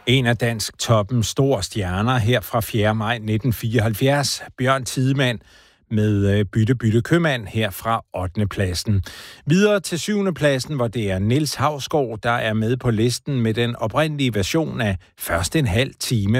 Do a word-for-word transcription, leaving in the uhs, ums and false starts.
En af dansk toppen store stjerner her fra fjerde maj nitten fireoghalvfjerds, Bjørn Tidemand, med Bytte Bytte Købmand her fra ottende pladsen. Videre til syvende pladsen, hvor det er Niels Hausgaard, der er med på listen med den oprindelige version af Først en halv time